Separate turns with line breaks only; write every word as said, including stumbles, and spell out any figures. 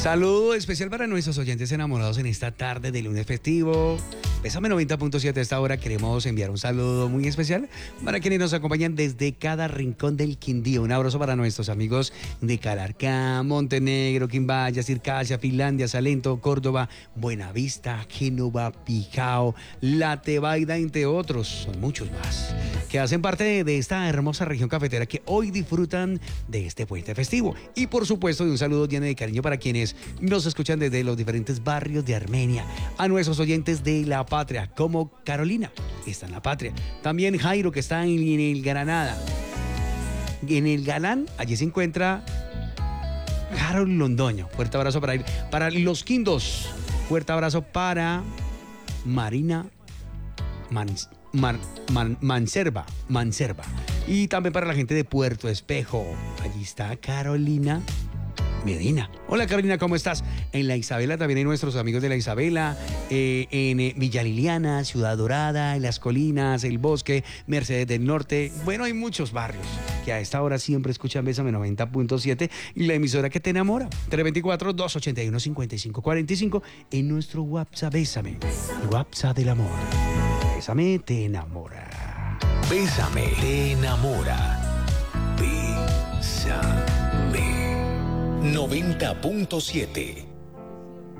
Saludo especial para nuestros oyentes enamorados en esta tarde de lunes festivo. Pésame noventa punto siete a esta hora. Queremos enviar un saludo muy especial para quienes nos acompañan desde cada rincón del Quindío. Un abrazo para nuestros amigos de Calarcá, Montenegro, Quimbaya, Circasia, Finlandia, Salento, Córdoba, Buenavista, Génova, Pijao, La Tebaida, entre otros. Son muchos más que hacen parte de, de esta hermosa región cafetera que hoy disfrutan de este puente festivo. Y por supuesto, de un saludo lleno de cariño para quienes nos escuchan desde los diferentes barrios de Armenia, a nuestros oyentes de La Patria, como Carolina, que está en La Patria, también Jairo, que está en, en el Granada, en el Galán, allí se encuentra Harold Londoño, fuerte abrazo para él, para los Quindos, fuerte abrazo para Marina Mans, Man, Man, Manserva, Manserva, y también para la gente de Puerto Espejo, allí está Carolina Medina. Hola Carolina, ¿cómo estás? En La Isabela también hay nuestros amigos de La Isabela, eh, en eh, Villa Liliana, Ciudad Dorada, en Las Colinas, El Bosque, Mercedes del Norte. Bueno, hay muchos barrios que a esta hora siempre escuchan Bésame noventa punto siete y la emisora que te enamora. tres dos cuatro, dos ocho uno, cinco cinco cuatro cinco en nuestro WhatsApp Bésame, WhatsApp del amor. Bésame te enamora.
Bésame te enamora. Bésame. noventa punto siete